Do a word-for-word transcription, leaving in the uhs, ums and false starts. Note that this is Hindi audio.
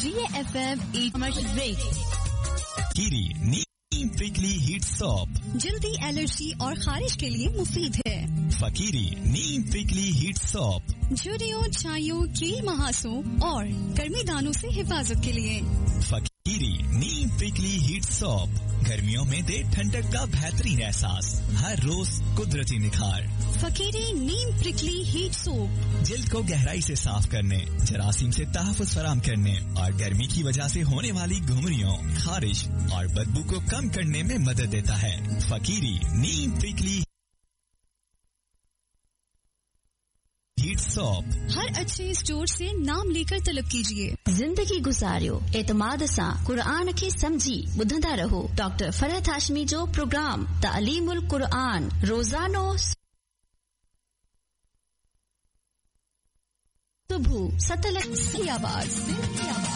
G A F M eight commercial break. कीरी नीम प्रिकली हीट सोप जल्दी एलर्जी और खारिश के लिए मुफीद है। फकीरी नीम प्रिकली हीट सोप झुर्रियों, छाइयों, कील महासों और गर्मी दानों से हिफाजत के लिए। फकीरी नीम प्रिकली हीट सोप गर्मियों में दे ठंडक का बेहतरीन एहसास, हर रोज कुदरती निखार। फकीरी नीम प्रिकली हीट सोप जिल्द को गहराई से साफ करने, जरासीम से तहफ़्फ़ुज़ फराहम करने और गर्मी की वजह से होने वाली घुमरियों, खारिश और बदबू को कम करने में मदद देता है। फकीरी नीम प्रिकली हीट सोप हर अच्छे स्टोर से नाम लेकर तलब कीजिए। जिंदगी गुजारियो एतमाद सां कुरान खे समझी ॿुधंदा रहो। डॉक्टर फरहत हाशमी जो प्रोग्राम तालीमुल कुरान रोजानो सुबह सत लख की आवाज।